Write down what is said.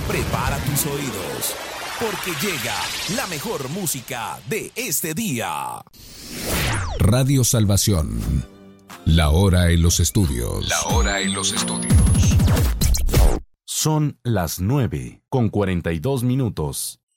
Prepara tus oídos, porque llega la mejor música de este día. Radio Salvación. La hora en los estudios. La hora en los estudios. Son las 9:42.